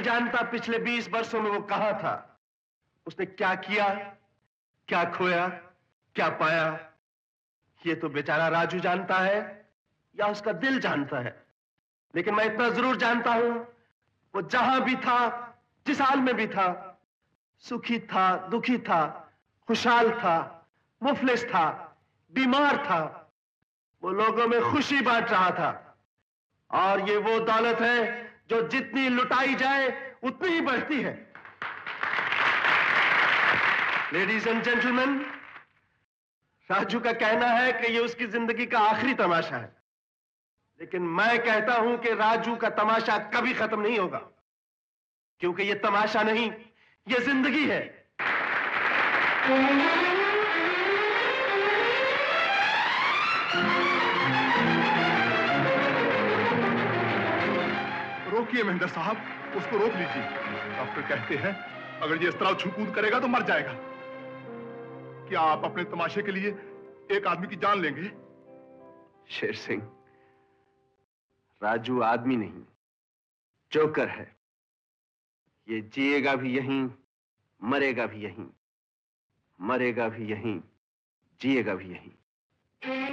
जानता पिछले 20 वर्षों में वो कहां था, उसने क्या किया, क्या खोया, क्या पाया। ये तो बेचारा राजू जानता है या उसका दिल जानता है। लेकिन मैं इतना जरूर जानता हूं, वो जहां भी था, जिस हाल में भी था, सुखी था, दुखी था, खुशहाल था, मुफलिस था, बीमार था, वो लोगों में खुशी बांट रहा था। और ये वो दौलत है जो जितनी लुटाई जाए उतनी ही बढ़ती है। लेडीज एंड जेंटलमैन, राजू का कहना है कि ये उसकी जिंदगी का आखिरी तमाशा है, लेकिन मैं कहता हूं कि राजू का तमाशा कभी खत्म नहीं होगा, क्योंकि ये तमाशा नहीं, ये जिंदगी है। रोकिए महेंद्र साहब, उसको रोक लीजिए। डॉक्टर कहते हैं अगर ये इस तरह छू-कूद करेगा तो मर जाएगा। क्या आप अपने तमाशे के लिए एक आदमी की जान लेंगे? शेर सिंह, राजू आदमी नहीं, जोकर है। ये जिएगा भी यहीं, मरेगा भी यहीं, मरेगा भी यहीं, जिएगा भी यहीं।